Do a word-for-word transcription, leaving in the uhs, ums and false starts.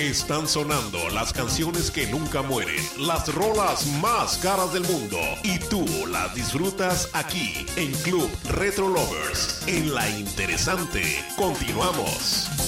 Están sonando las canciones que nunca mueren, las rolas más caras del mundo, y tú las disfrutas aquí en Club Retro Lovers. En La Interesante, continuamos.